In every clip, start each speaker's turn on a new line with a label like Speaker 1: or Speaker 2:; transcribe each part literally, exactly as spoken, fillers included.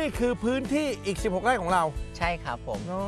Speaker 1: คือพื้นที่อีกสิบหกไร่ของเรา
Speaker 2: ใช่ครับผม
Speaker 1: อ๋อ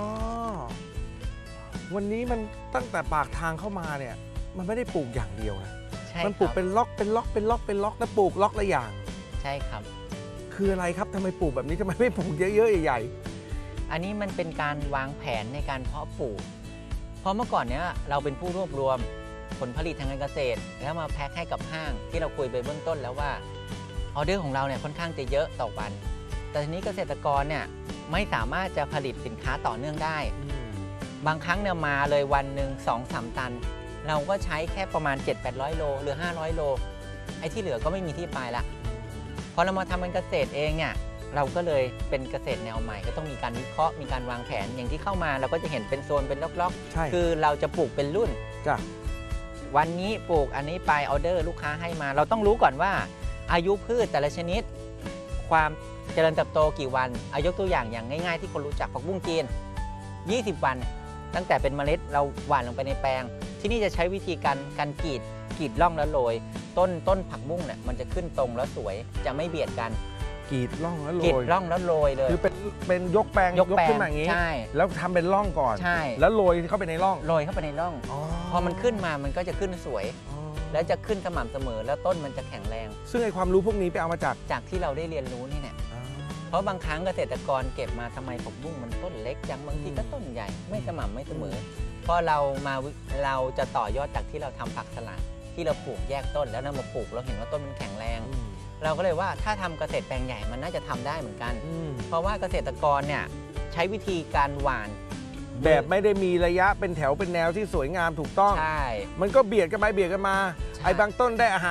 Speaker 1: วันนี้มันตั้งแต่ปากทางเข้ามาเนี่ยมันไม่ได้ปลูกอย่างเดียวนะ
Speaker 2: ใช่
Speaker 1: มัน
Speaker 2: ค
Speaker 1: ปลู
Speaker 2: รั
Speaker 1: ก
Speaker 2: บ
Speaker 1: เป็นล็อกเป็นล็อกเป็นล็อกเป็นล็อกแล้วปลูกล็อกละอย่าง
Speaker 2: ใช่ครับ
Speaker 1: คืออะไรครับทำไมปลูกแบบนี้ทำไมไม่ปลูกเยอะๆใหญ่
Speaker 2: อันนี้มันเป็นการวางแผนในการเพาะปลูก เพราะเมื่อก่อนเนี้ยเราเป็นผู้รวบรวมผลผลิตทางการเกษตร แล้วมาแพ็คให้กับห้างที่เราคุยไปเบื้องต้นแล้วว่าออเดอร์ของเราเนี่ยค่อนข้างจะเยอะต่อวัน แต่ทีนี้เกษตรกรเนี่ยไม่สามารถจะผลิตสินค้าต่อเนื่องได้
Speaker 1: ๆ
Speaker 2: บางครั้งเนี่ยมาเลยวันหนึ่ง สองสาม ตัน เราก็ใช้แค่ประมาณ เจ็ดแปดร้อย โลหรือ ห้าร้อย โล ไอ้ที่เหลือก็ไม่มีที่ไปละพอเรามาทำเป็นเกษตรเองเนี่ยเราก็เลยเป็นเกษตรแนวใหม่ก็ต้องมีการวิเคราะห์มีการวางแผนอย่างที่เข้ามาเราก็จะเห็นเป็นโซนเป็นล็อก
Speaker 1: ใช่
Speaker 2: ๆคือเราจะปลูกเป็นรุ่น
Speaker 1: จ้ะ
Speaker 2: วันนี้ปลูกอันนี้ไปออเดอร์ลูกค้าให้มา เราต้องรู้ก่อนว่า อายุพืชแต่ละชนิด ความเจริญเติบโตกี่วันอายกตัวอย่างอย่างง่ายๆที่คนรู้จักผักบุ้งจีนยี่สิบ วัน ตั้งแต่เป็นเมล็ดเราหว่านลงไปในแปลง ที่นี่จะใช้วิธีการการกรีดกรีดร่องแล้วโรยต้นต้นผักบุ้งเนี่ยมันจะขึ้นตรงแล้วสวยจะไม่เบียดกัน
Speaker 1: กรีดร่องแล้วโร
Speaker 2: กรีด
Speaker 1: ย
Speaker 2: ร่องแล้วโรยเลย
Speaker 1: คือเป็นเป็นยกแปลง
Speaker 2: ยกแปลง
Speaker 1: ขึ้นมาอย่างนี้
Speaker 2: ใช่
Speaker 1: แล้วทำเป็นร่องก่อน
Speaker 2: ใช่
Speaker 1: แล้วโรยเข้าไปในร่อง
Speaker 2: โรยเข้าไปในร่อง พอมันขึ้นมามันก็จะขึ้นสวย
Speaker 1: อ๋อ
Speaker 2: แล้วจะขึ้นสม่ำเสมอแล้วต้นมันจะแข็งแรง
Speaker 1: ซึ่งไอความรู้พวกนี้ไปเอามาจาก
Speaker 2: จากที่เราได้เรียนรู้นี่เนี่ยเพราะบางครั้งเกษตรกรเก็บมาทำไมผักบุ้งมันต้นเล็กจังบางทีก็ต้นใหญ่ไม่สม่ำไม่เสมอพอเรามาเราจะต่อยอดจากที่เราทำผักสลัดที่เราปลูกแยกต้นแล้วนำมาปลูกเราเห็นว่าต้นมันแข็งแรง
Speaker 1: อืม
Speaker 2: เราก็เลยว่าถ้าทำเกษตรแปลงใหญ่มันน่าจะทำได้เหมือนกัน
Speaker 1: อืม
Speaker 2: เพราะว่าเกษตรกรเนี่ยใช้วิธีการหว่าน
Speaker 1: แบบไม่ได้มีระยะเป็นแถวเป็นแนวที่สวยงามถูกต้อง
Speaker 2: ใช่
Speaker 1: มันก็เบียดกันไปเบียดกันมา
Speaker 2: ใช่
Speaker 1: ไอ้บางต้นได้อาหาร